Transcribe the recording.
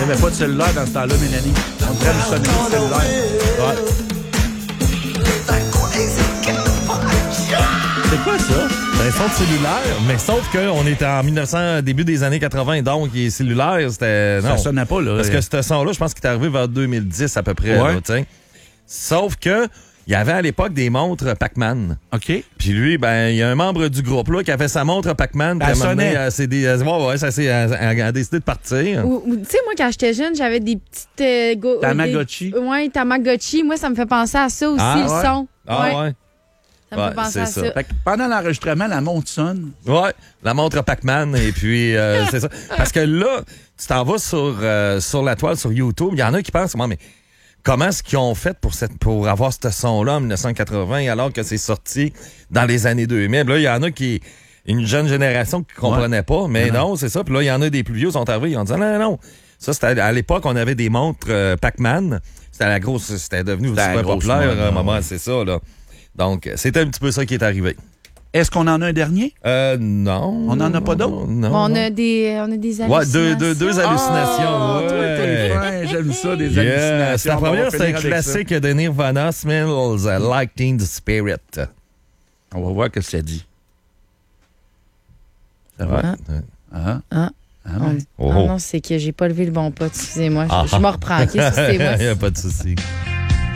n'y avait pas de cellulaire dans ce temps-là, Mélanie. On prend une sonnerie de cellulaire. Ouais. C'est quoi ça? Ben, son cellulaire, mais sauf qu'on était en 1900, début des années 80, donc les cellulaires, c'était... Ça non. sonnait pas, là. Parce que ce son-là, je pense qu'il est arrivé vers 2010 à peu près. Ouais. Là, t'sais. Sauf que il y avait à l'époque des montres Pac-Man. OK. Puis lui, ben, il y a un membre du groupe là qui avait sa montre Pac-Man. Elle puis à un moment donné, sonnait. elle a décidé de partir. Ou, tu sais, moi, quand j'étais jeune, j'avais des petites... Tamagotchi. Oui, Tamagotchi. Moi, ça me fait penser à ça aussi, Ah, le ouais? son. Ah ouais. Ça me fait penser à c'est ça. Fait que pendant l'enregistrement, la montre sonne. Ouais, la montre Pac-Man et puis c'est ça. Parce que là, tu t'en vas sur la toile sur YouTube, il y en a qui pensent mais comment est-ce qu'ils ont fait pour avoir ce son-là en 1980 alors que c'est sorti dans les années 2000? Là, il y en a qui une jeune génération qui comprenait pas, mais non, c'est ça. Puis là, il y en a des plus vieux qui sont arrivés, ils ont dit non. Ça, c'était à l'époque, on avait des montres Pac-Man. C'était devenu super populaire à un moment, c'est ça, là. Donc, c'était un petit peu ça qui est arrivé. Est-ce qu'on en a un dernier? Non. On n'en a pas d'autres? Non. On a des hallucinations. Ouais, deux hallucinations. Toi, t'es fin. J'aime ça, des hallucinations. La première, c'est un finir avec classique de Nirvana, Smells Like Teen Spirit. ça. On va voir ce que ça dit. Ça va? Ouais. Oh. Ah non, c'est que j'ai pas levé le bon pot, excusez-moi. Ah. Je me reprends, ok, excusez-moi. Il n'y a pas de souci.